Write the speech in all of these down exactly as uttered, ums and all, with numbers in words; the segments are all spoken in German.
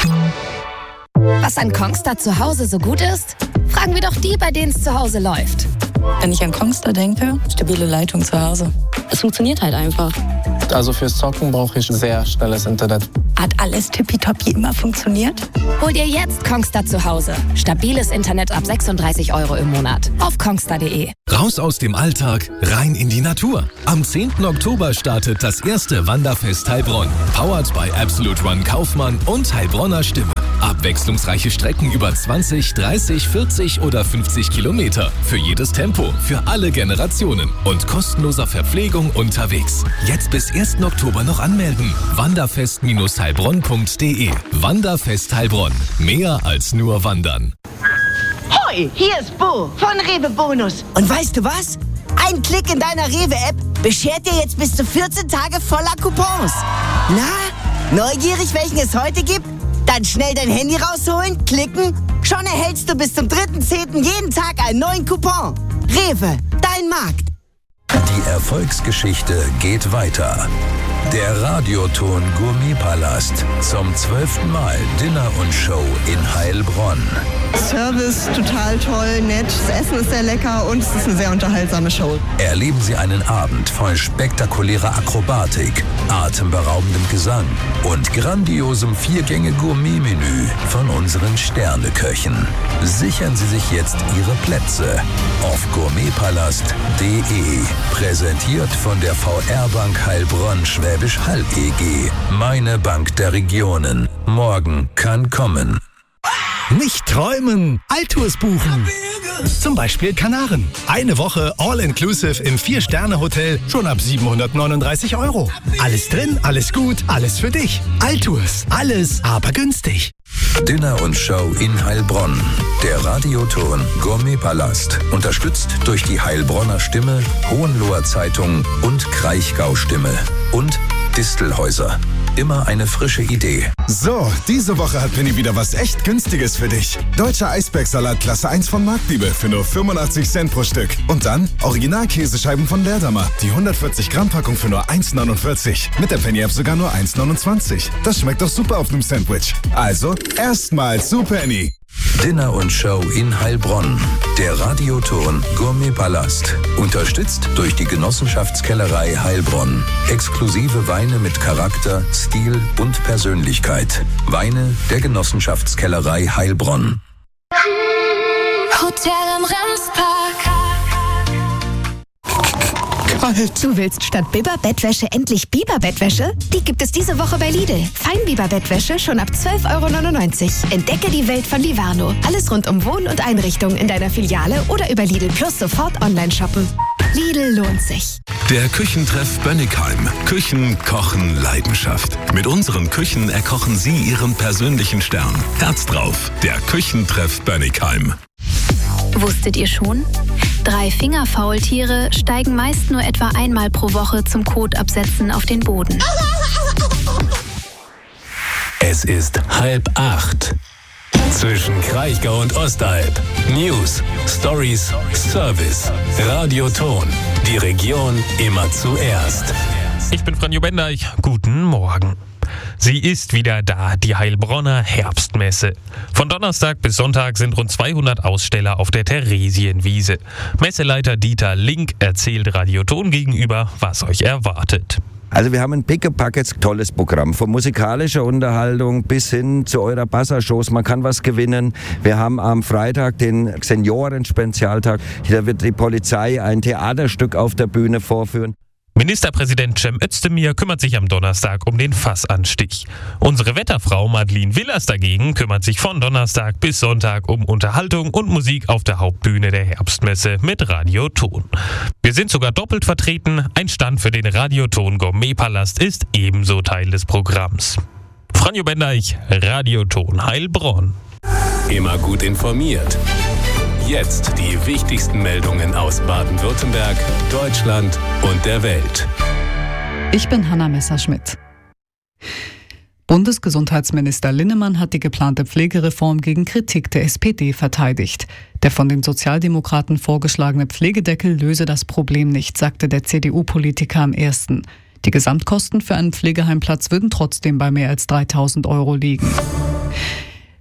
Was an Kongstar zu Hause so gut ist? Fragen wir doch die, bei denen es zu Hause läuft. Wenn ich an Kongstar denke, stabile Leitung zu Hause. Es funktioniert halt einfach. Also fürs Zocken brauche ich sehr schnelles Internet. Hat alles tippitoppi immer funktioniert? Hol dir jetzt Kongstar zu Hause. Stabiles Internet ab sechsunddreißig Euro im Monat. Auf kongstar punkt de. Raus aus dem Alltag, rein in die Natur. Am zehnten Oktober startet das erste Wanderfest Heilbronn. Powered by Absolute Run Kaufmann und Heilbronner Stimme. Abwechslungsreiche Strecken über zwanzig, dreißig, vierzig oder fünfzig Kilometer. Für jedes Tempo, für alle Generationen. Und kostenloser Verpflegung unterwegs. Jetzt bis ersten Oktober noch anmelden. wanderfest Bindestrich heilbronn punkt de. Wanderfest Heilbronn. Mehr als nur wandern. Hoi, hier ist Bo von Rewe Bonus. Und weißt du was? Ein Klick in deiner Rewe-App beschert dir jetzt bis zu vierzehn Tage voller Coupons. Na, neugierig, welchen es heute gibt? Dann schnell dein Handy rausholen, klicken. Schon erhältst du bis zum dritten zehnten jeden Tag einen neuen Coupon. Rewe, dein Markt. Die Erfolgsgeschichte geht weiter. Der Radioton Gourmetpalast. Zum zwölften Mal Dinner und Show in Heilbronn. Service total toll, nett, das Essen ist sehr lecker und es ist eine sehr unterhaltsame Show. Erleben Sie einen Abend voll spektakulärer Akrobatik, atemberaubendem Gesang und grandiosem Viergänge-Gourmet-Menü von unseren Sterneköchen. Sichern Sie sich jetzt Ihre Plätze auf gourmetpalast punkt de. Präsentiert von der V R-Bank Heilbronn Schwäbisch Hall E G. Meine Bank der Regionen. Morgen kann kommen. Nicht träumen, Altours buchen. Zum Beispiel Kanaren. Eine Woche All-Inclusive im Vier-Sterne-Hotel schon ab siebenhundertneununddreißig Euro. Alles drin, alles gut, alles für dich. Altours, alles, aber günstig. Dinner und Show in Heilbronn. Der Radioton Gourmetpalast. Unterstützt durch die Heilbronner Stimme, Hohenloher Zeitung und Kraichgau Stimme. Und Distelhäuser. Immer eine frische Idee. So, diese Woche hat Penny wieder was echt Günstiges für dich. Deutscher Eisbergsalat Klasse eins von Marktliebe für nur fünfundachtzig Cent pro Stück. Und dann Original-Käsescheiben von Leerdammer. Die hundertvierzig Gramm Packung für nur eins neunundvierzig. Mit der Penny-App sogar nur eins neunundzwanzig. Das schmeckt doch super auf einem Sandwich. Also, erstmal zu Penny. Dinner und Show in Heilbronn. Der Radioton Gourmetpalast. Unterstützt durch die Genossenschaftskellerei Heilbronn. Exklusive Weine mit Charakter, Stil und Persönlichkeit. Weine der Genossenschaftskellerei Heilbronn. Hotel am Remspark. Kalt. Du willst statt Biber-Bettwäsche endlich Biber-Bettwäsche? Die gibt es diese Woche bei Lidl. Feinbiber-Bettwäsche schon ab zwölf Euro neunundneunzig. Entdecke die Welt von Livano. Alles rund um Wohn- und Einrichtung in deiner Filiale oder über Lidl Plus sofort online shoppen. Lidl lohnt sich. Der Küchentreff Bönnigheim. Küchen, Kochen, Leidenschaft. Mit unseren Küchen erkochen Sie Ihren persönlichen Stern. Herz drauf. Der Küchentreff Bönnigheim. Wusstet ihr schon? Drei Fingerfaultiere steigen meist nur etwa einmal pro Woche zum Kotabsetzen auf den Boden. Es ist halb acht. Zwischen Kraichgau und Ostalb. News, Stories, Service. Radioton. Die Region immer zuerst. Ich bin Franjo Bender. Guten Morgen. Sie ist wieder da, die Heilbronner Herbstmesse. Von Donnerstag bis Sonntag sind rund zweihundert Aussteller auf der Theresienwiese. Messeleiter Dieter Link erzählt Radioton gegenüber, was euch erwartet. Also wir haben ein pickepacketes tolles Programm, von musikalischer Unterhaltung bis hin zu eurer Bassa-Shows. Man kann was gewinnen. Wir haben am Freitag den Senioren-Spezialtag. Da wird die Polizei ein Theaterstück auf der Bühne vorführen. Ministerpräsident Cem Özdemir kümmert sich am Donnerstag um den Fassanstich. Unsere Wetterfrau Madeline Willers dagegen kümmert sich von Donnerstag bis Sonntag um Unterhaltung und Musik auf der Hauptbühne der Herbstmesse mit Radioton. Wir sind sogar doppelt vertreten. Ein Stand für den Radioton Gourmetpalast ist ebenso Teil des Programms. Franjo Bendeich, Radioton Heilbronn. Immer gut informiert. Jetzt die wichtigsten Meldungen aus Baden-Württemberg, Deutschland und der Welt. Ich bin Hanna Messerschmidt. Bundesgesundheitsminister Linnemann hat die geplante Pflegereform gegen Kritik der S P D verteidigt. Der von den Sozialdemokraten vorgeschlagene Pflegedeckel löse das Problem nicht, sagte der C D U-Politiker am ersten. Die Gesamtkosten für einen Pflegeheimplatz würden trotzdem bei mehr als dreitausend Euro liegen.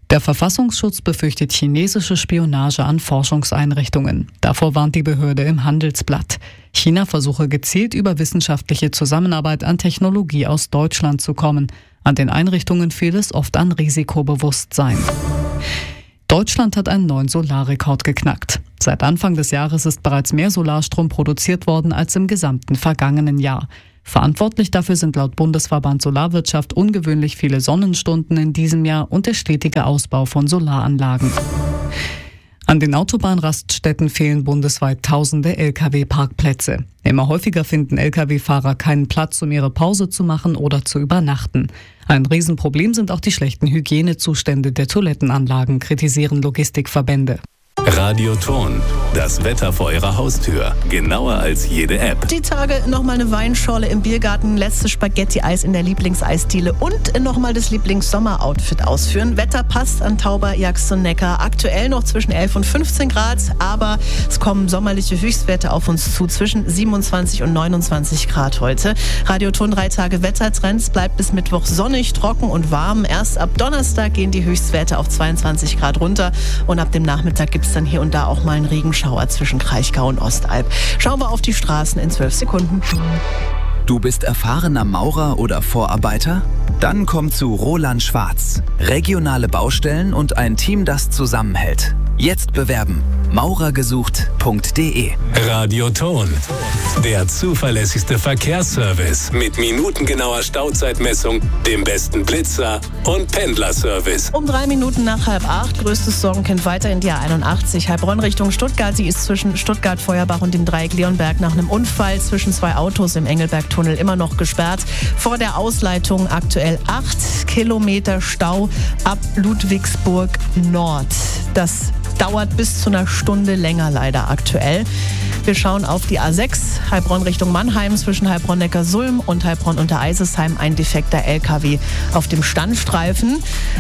Der Verfassungsschutz befürchtet chinesische Spionage an Forschungseinrichtungen. Davor warnt die Behörde im Handelsblatt. China versuche gezielt über wissenschaftliche Zusammenarbeit an Technologie aus Deutschland zu kommen. An den Einrichtungen fehlt es oft an Risikobewusstsein. Deutschland hat einen neuen Solarrekord geknackt. Seit Anfang des Jahres ist bereits mehr Solarstrom produziert worden als im gesamten vergangenen Jahr. Verantwortlich dafür sind laut Bundesverband Solarwirtschaft ungewöhnlich viele Sonnenstunden in diesem Jahr und der stetige Ausbau von Solaranlagen. An den Autobahnraststätten fehlen bundesweit tausende L K W-Parkplätze. Immer häufiger finden L K W-Fahrer keinen Platz, um ihre Pause zu machen oder zu übernachten. Ein Riesenproblem sind auch die schlechten Hygienezustände der Toilettenanlagen, kritisieren Logistikverbände. Radioton, das Wetter vor Ihrer Haustür. Genauer als jede App. Die Tage nochmal eine Weinschorle im Biergarten, letztes Spaghetti-Eis in der Lieblingseisdiele und nochmal das Lieblings-Sommer-Outfit ausführen. Wetter passt an Tauber, Jax und Neckar. Aktuell noch zwischen elf und fünfzehn Grad, aber es kommen sommerliche Höchstwerte auf uns zu, zwischen siebenundzwanzig und neunundzwanzig Grad heute. Radioton drei Tage Wettertrends, bleibt bis Mittwoch sonnig, trocken und warm. Erst ab Donnerstag gehen die Höchstwerte auf zweiundzwanzig Grad runter und ab dem Nachmittag gibt es dann hier und da auch mal einen Regenschauer zwischen Kraichgau und Ostalb. Schauen wir auf die Straßen in zwölf Sekunden. Du bist erfahrener Maurer oder Vorarbeiter? Dann komm zu Roland Schwarz. Regionale Baustellen und ein Team, das zusammenhält. Jetzt bewerben. maurergesucht punkt de. Radioton, der zuverlässigste Verkehrsservice mit minutengenauer Stauzeitmessung, dem besten Blitzer und Pendlerservice. Um drei Minuten nach halb acht, größtes Sorgenkind weiter in die A einundachtzig, Heilbronn Richtung Stuttgart. Sie ist zwischen Stuttgart-Feuerbach und dem Dreieck Leonberg nach einem Unfall zwischen zwei Autos im Engelbergtunnel immer noch gesperrt. Vor der Ausleitung aktuell acht Kilometer Stau ab Ludwigsburg Nord. Das dauert bis zu einer Stunde länger leider aktuell. Wir schauen auf die A sechs, Heilbronn Richtung Mannheim, zwischen Heilbronn-Neckarsulm und Heilbronn-Untereisesheim ein defekter L K W auf dem Standstreifen.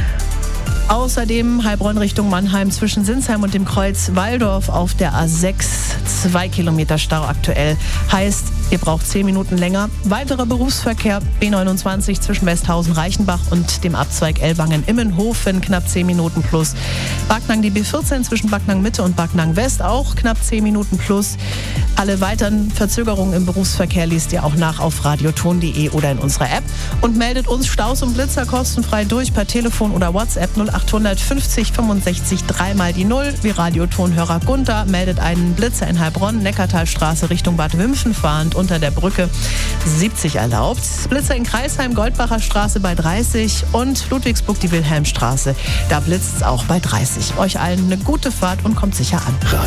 Außerdem Heilbronn Richtung Mannheim zwischen Sinsheim und dem Kreuz Walldorf auf der A sechs, zwei Kilometer Stau aktuell. Heißt, ihr braucht zehn Minuten länger. Weiterer Berufsverkehr B neunundzwanzig zwischen Westhausen-Reichenbach und dem Abzweig Ellwangen-Immenhofen, knapp zehn Minuten plus. Backnang die B vierzehn zwischen Backnang Mitte und Backnang West auch knapp zehn Minuten plus. Alle weiteren Verzögerungen im Berufsverkehr liest ihr auch nach auf radioton punkt de oder in unserer App und meldet uns Staus und Blitzer kostenfrei durch per Telefon oder WhatsApp null acht fünfzig fünfundsechzig dreimal die Null. Wie Radiotonhörer Gunther meldet einen Blitzer in Heilbronn, Neckartalstraße Richtung Bad Wimpfen fahrend unter der Brücke siebzig erlaubt. Blitzer in Kreisheim, Goldbacher Straße bei dreißig und Ludwigsburg die Wilhelmstraße. Da blitzt es auch bei dreißig. Euch allen eine gute Fahrt und kommt sicher an.